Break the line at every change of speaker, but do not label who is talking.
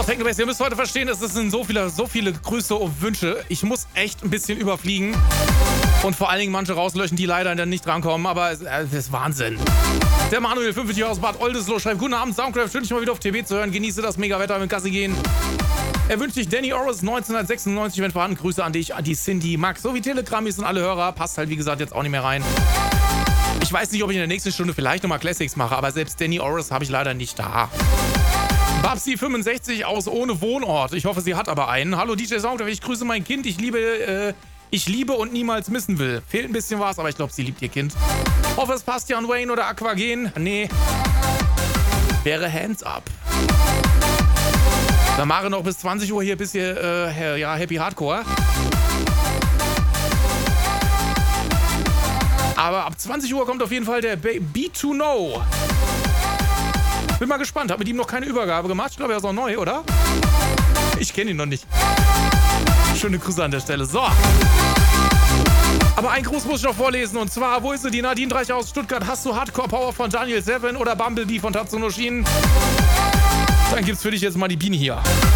Technobase, ihr müsst heute verstehen, es sind so viele Grüße und Wünsche. Ich muss echt ein bisschen überfliegen und vor allen Dingen manche rauslöschen, die leider dann nicht drankommen, aber es ist Wahnsinn. Der Manuel, 50 aus Bad Oldesloe, schreibt: Guten Abend, Soundcraft, schön dich mal wieder auf TB zu hören, genieße das Mega-Wetter mit Gassi gehen. Er wünscht sich Danny Oris 1996, wenn vorhanden, Grüße an dich, an die Cindy, Max, sowie Telegrammis und alle Hörer. Passt halt, wie gesagt, jetzt auch nicht mehr rein. Ich weiß nicht, ob ich in der nächsten Stunde vielleicht nochmal Classics mache, aber selbst Danny Oris habe ich leider nicht da. Babsi 65 aus ohne Wohnort. Ich hoffe, sie hat aber einen. Hallo DJ Soundcraft, ich grüße mein Kind. Ich liebe und niemals missen will. Fehlt ein bisschen was, aber ich glaube, sie liebt ihr Kind. Hoffe, es passt ja an Wayne oder Aquagen. Nee. Wäre Hands Up. Dann mache noch bis 20 Uhr hier ein bisschen Happy Hardcore. Aber ab 20 Uhr kommt auf jeden Fall der B2No. Bin mal gespannt. Hab mit ihm noch keine Übergabe gemacht. Ich glaube, er ist auch neu, oder? Ich kenne ihn noch nicht. Schöne Grüße an der Stelle. So. Aber einen Gruß muss ich noch vorlesen. Und zwar, wo ist sie? Die Nadine 30 aus Stuttgart. Hast du Hardcore Power von Daniel 7 oder Bumblebee von Tatsuno Shin? Dann gibt's für dich jetzt mal die Biene hier.